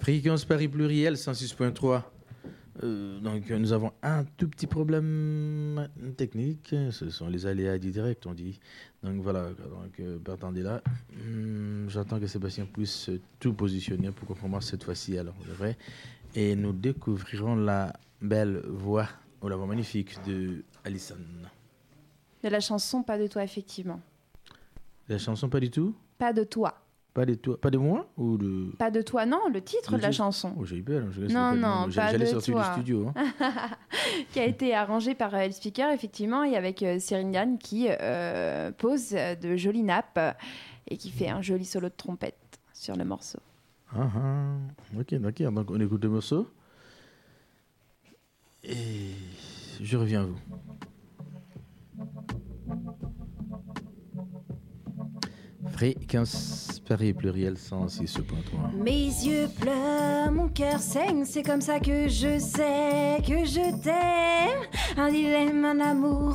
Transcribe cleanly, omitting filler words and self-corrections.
Fréquence Paris pluriel 106.3. Donc nous avons un tout petit problème technique. Ce sont les aléas du direct, on dit. Donc voilà. Donc attendez là. J'attends que Sébastien puisse tout positionner pour qu'on commence cette fois-ci. Alors de vrai. Et nous découvrirons la belle voix, ou la voix magnifique de Alison. De la chanson Pas de toi, effectivement. La chanson pas du tout. Pas de toi. Pas de toi, pas de moi ou de. Pas de toi, non, le titre de la chanson. Oh, j'ai eu peur. Non, pas j'allais de sortir toi. du studio. Hein. Qui a été arrangé par El Speaker, effectivement, et avec Cyril Diane qui pose de jolies nappes et qui fait un joli solo de trompette sur le morceau. Ok, d'accord. Donc on écoute le morceau. Et je reviens à vous. Fréquence Paris pluriel 106.3. Mes yeux pleurent, mon cœur saigne, c'est comme ça que je sais que je t'aime. Un dilemme, un amour.